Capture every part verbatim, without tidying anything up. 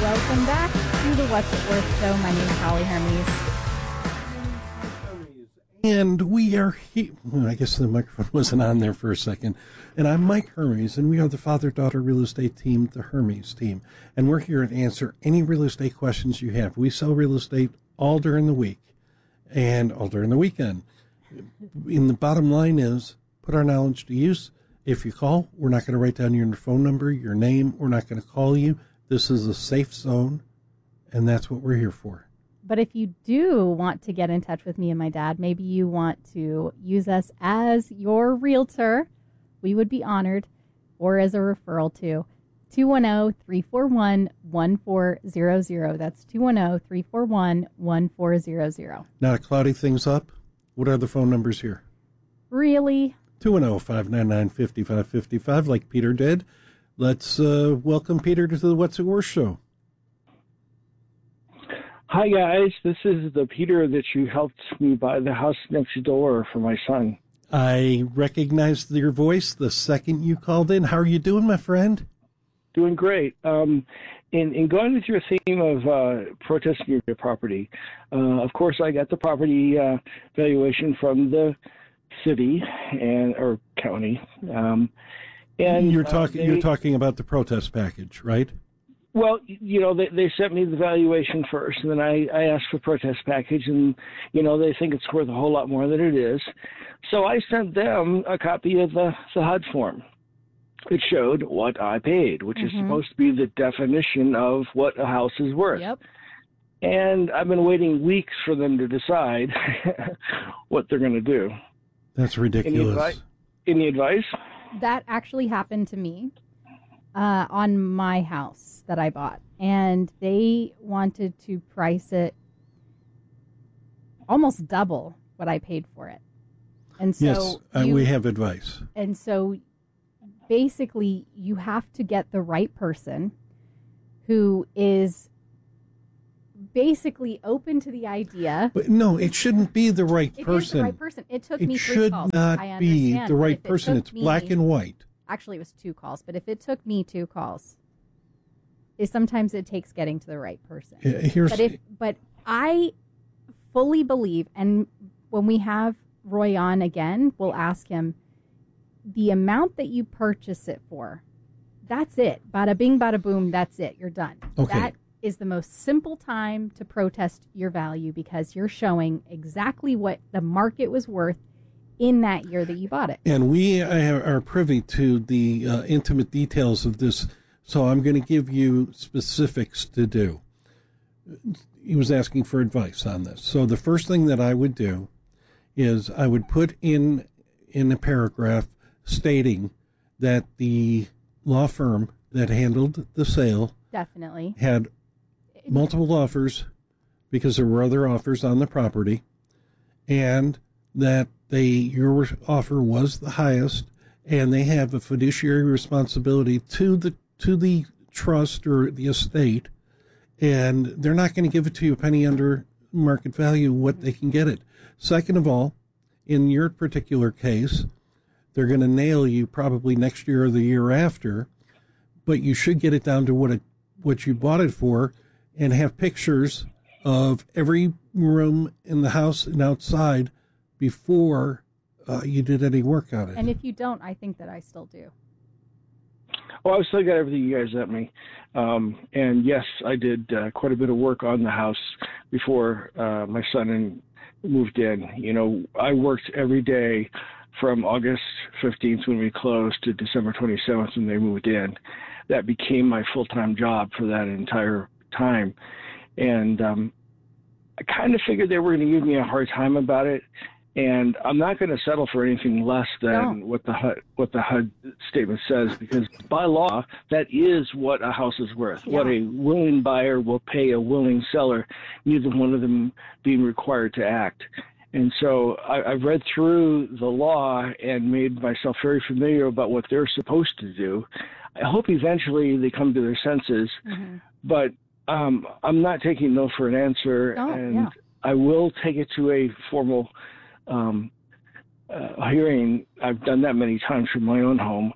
Welcome back to the What's It Worth show. My name is Holly Hermes. And we are here. Well, I guess the microphone wasn't on there for a second. And I'm Mike Hermes, and we are the father-daughter real estate team, the Hermes team. And we're here to answer any real estate questions you have. We sell real estate all during the week and all during the weekend. And the bottom line is, put our knowledge to use. If you call, we're not going to write down your phone number, your name. We're not going to call you. This is a safe zone, and that's what we're here for. But if you do want to get in touch with me and my dad, maybe you want to use us as your realtor, we would be honored, or as a referral to two one zero, three four one, one four zero zero. That's two one zero, three four one, one four zero zero. Now to cloudy things up, what are the phone numbers here? Really? two one zero, five nine nine, five five five five, like Peter did. Let's uh, welcome Peter to the What's It Worth show. Hi, guys. This is the Peter that you helped me buy the house next door for my son. I recognized your voice the second you called in. How are you doing, my friend? Doing great. Um, in, in going with your theme of uh, protesting your property, uh, of course, I got the property uh, valuation from the city and or county. Um, and you're talking uh, they, you're talking about the protest package, right? Well, you know, they, they sent me the valuation first, and then I, I asked for protest package, and, you know, they think it's worth a whole lot more than it is. So I sent them a copy of the, the H U D form. It showed what I paid, which mm-hmm. is supposed to be the definition of what a house is worth. Yep. And I've been waiting weeks for them to decide what they're going to do. That's ridiculous. Any advice? Any advice? That actually happened to me. Uh, on my house that I bought, and they wanted to price it almost double what I paid for it. And so yes, uh, you, we have advice. And so basically you have to get the right person who is basically open to the idea. But no, it shouldn't be the right it person. It is the right person. It took it me three should calls. not I be understand, the right it person. It's me, black and white. Actually, it was two calls, but if it took me two calls, is sometimes it takes getting to the right person. Yeah, here's but if but I fully believe, and when we have Roy on again, we'll ask him the amount that you purchase it for. That's it. Bada bing, bada boom. That's it. You're done. Okay. That is the most simple time to protest your value because you're showing exactly what the market was worth in that year that you bought it. And we are privy to the uh, intimate details of this, so I'm going to give you specifics to do. He was asking for advice on this. So the first thing that I would do is I would put in in a paragraph stating that the law firm that handled the sale definitely had multiple offers because there were other offers on the property, and that they your offer was the highest, and they have a fiduciary responsibility to the to the trust or the estate, and they're not going to give it to you a penny under market value what they can get it. Second of all, in your particular case, they're going to nail you probably next year or the year after, but you should get it down to what it what you bought it for, and have pictures of every room in the house and outside before uh, you did any work on it. And if you don't, I think that I still do. Well, I've still got everything you guys sent me. Um, and yes, I did uh, quite a bit of work on the house before uh, my son and moved in. You know, I worked every day from August fifteenth when we closed to December twenty-seventh when they moved in. That became my full-time job for that entire time. And um, I kind of figured they were going to give me a hard time about it. And I'm not going to settle for anything less than no. what the H U D, what the H U D statement says, because by law, that is what a house is worth. Yeah. What a willing buyer will pay a willing seller, neither one of them being required to act. And so I, I've read through the law and made myself very familiar about what they're supposed to do. I hope eventually they come to their senses, mm-hmm. but um, I'm not taking no for an answer, oh, and yeah. I will take it to a formal Um, uh, hearing. I've done that many times from my own home,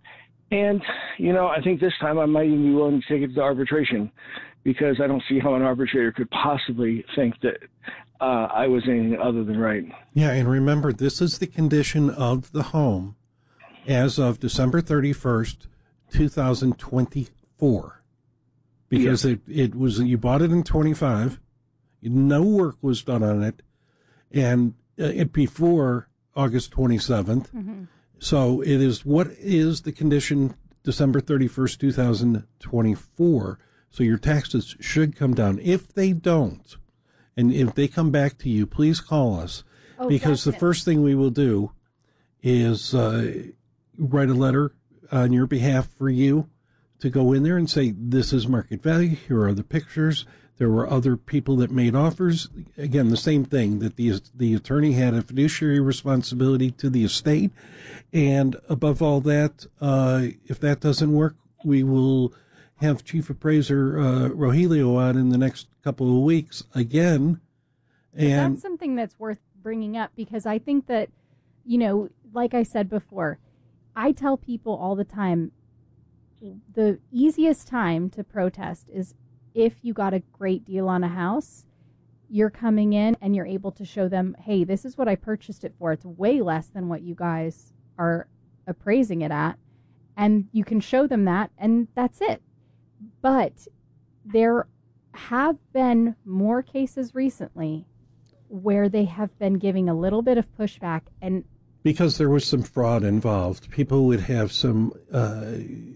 And, you know, I think this time I might even be willing to take it to arbitration, because I don't see how an arbitrator could possibly think that uh, I was anything other than right. Yeah, and remember, this is the condition of the home as of December thirty-first, two thousand twenty-four. Because yeah. it, it was, you bought it in twenty-five, no work was done on it, and uh, it before August twenty-seventh. Mm-hmm. So it is, what is the condition December thirty-first, two thousand twenty-four? So your taxes should come down. If they don't, and if they come back to you, please call us. Oh, because definitely. The first thing we will do is uh, write a letter on your behalf for you to go in there and say, this is market value. Here are the pictures. There were other people that made offers. Again, the same thing, that the the attorney had a fiduciary responsibility to the estate. And above all that, uh, if that doesn't work, we will have Chief Appraiser uh, Rogelio on in the next couple of weeks again. And that's something that's worth bringing up, because I think that, you know, like I said before, I tell people all the time, the easiest time to protest is if you got a great deal on a house. You're coming in and you're able to show them, hey, this is what I purchased it for. It's way less than what you guys are appraising it at. And you can show them that, and that's it. But there have been more cases recently where they have been giving a little bit of pushback. And because there was some fraud involved, people would have some uh,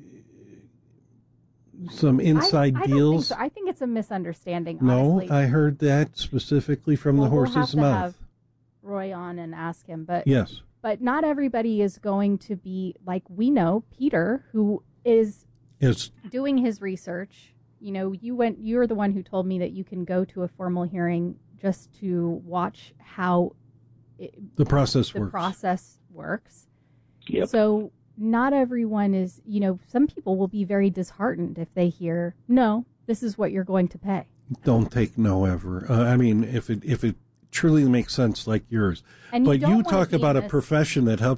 some inside I, I deals. Don't think so. I think it's a misunderstanding. No, honestly. I heard that specifically from well, the horse's we'll have to mouth. Have Roy on and ask him, but yes, but not everybody is going to be like, we know Peter, who is it's doing his research. You know, you went. You're the one who told me that you can go to a formal hearing just to watch how it, the process the works. process works. Yep. So not everyone is, you know, some people will be very disheartened if they hear, no, this is what you're going to pay. Don't take no ever. Uh, I mean, if it if it truly makes sense like yours. And but you, don't you want talk to about a this... profession that helps